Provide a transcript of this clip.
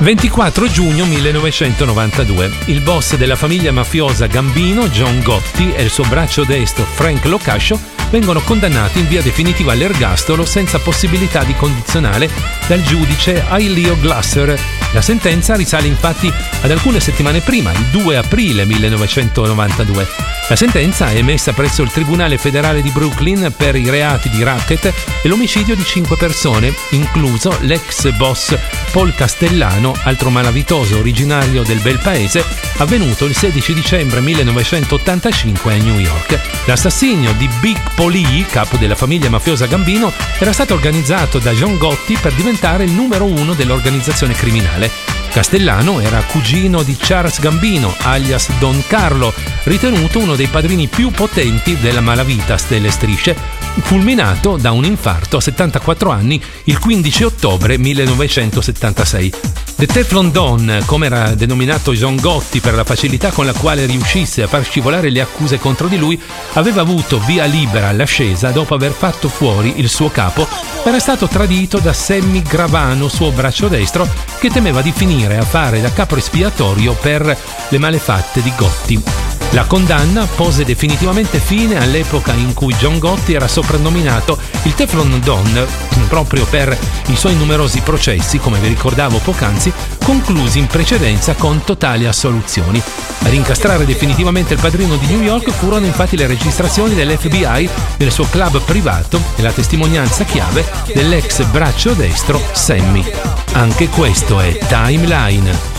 24 giugno 1992. Il boss della famiglia mafiosa Gambino, John Gotti, e il suo braccio destro, Frank Locascio, vengono condannati in via definitiva all'ergastolo senza possibilità di condizionale dal giudice Ailio Glasser. La sentenza risale infatti ad alcune settimane prima, il 2 aprile 1992. La sentenza è emessa presso il Tribunale federale di Brooklyn per i reati di racket e l'omicidio di 5 persone, incluso l'ex boss Paul Castellano, altro malavitoso originario del bel paese, avvenuto il 16 dicembre 1985 a New York. L'assassinio di Big Paulie, capo della famiglia mafiosa Gambino, era stato organizzato da John Gotti per diventare il numero 1 dell'organizzazione criminale. Castellano era cugino di Charles Gambino, alias Don Carlo, ritenuto uno dei padrini più potenti della malavitas delle strisce, fulminato da un infarto a 74 anni il 15 ottobre 1976. The Teflon Don, come era denominato John Gotti per la facilità con la quale riuscisse a far scivolare le accuse contro di lui, aveva avuto via libera all'ascesa dopo aver fatto fuori il suo capo. Era stato tradito da Sammy Gravano, suo braccio destro, che temeva di finire a fare da capro espiatorio per le malefatte di Gotti. La condanna pose definitivamente fine all'epoca in cui John Gotti era soprannominato il Teflon Don, proprio per i suoi numerosi processi, come vi ricordavo poc'anzi, conclusi in precedenza con totali assoluzioni. Ad incastrare definitivamente il padrino di New York furono infatti le registrazioni dell'FBI nel suo club privato e la testimonianza chiave dell'ex braccio destro Sammy. Anche questo è Timeline.